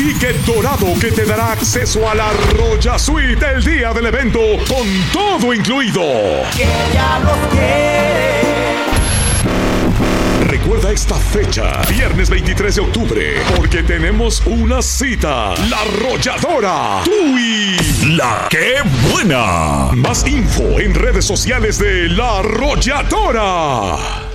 ticket dorado que te dará acceso a la Roya Suite el día del evento con todo incluido. Que ella los quiere. Recuerda esta fecha, viernes 23 de octubre, porque tenemos una cita. La Arrolladora, tú y La Qué Buena. Más info en redes sociales de La Arrolladora.